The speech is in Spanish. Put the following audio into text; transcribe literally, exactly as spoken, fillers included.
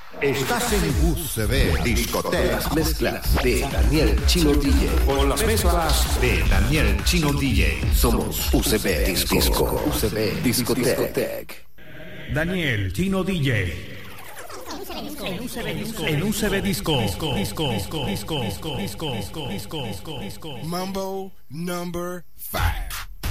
Estás en U C B Discoteca. Las mezclas de Daniel Chino D J. Con las mezclas de Daniel Chino D J. Somos U C B Disco. U C B Discoteca. Daniel Chino D J. En U C B Disco. En U C B Disco. Disco. Disco. Disco. Disco. Disco. Disco. Disco. Disco. Mambo number five.